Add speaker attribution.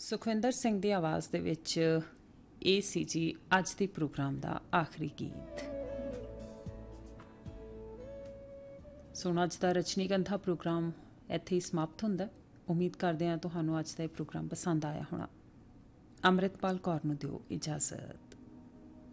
Speaker 1: ਸੁਖਵਿੰਦਰ ਸਿੰਘ ਦੀ ਆਵਾਜ਼ ਦੇ ਵਿੱਚ ਇਹ ਸੀ ਜੀ ਅੱਜ ਦੇ ਪ੍ਰੋਗਰਾਮ ਦਾ ਆਖਰੀ ਗੀਤ। ਸੋ ਅੱਜ ਦਾ ਰਜਨੀਗੰਧਾ ਪ੍ਰੋਗਰਾਮ ਇੱਥੇ ਹੀ ਸਮਾਪਤ ਹੁੰਦਾ। ਉਮੀਦ ਕਰਦੇ ਹਾਂ ਤੁਹਾਨੂੰ ਅੱਜ ਦਾ ਇਹ ਪ੍ਰੋਗਰਾਮ ਪਸੰਦ ਆਇਆ ਹੋਣਾ। ਅੰਮ੍ਰਿਤਪਾਲ ਕੌਰ ਨੂੰ ਦਿਓ ਇਜਾਜ਼ਤ।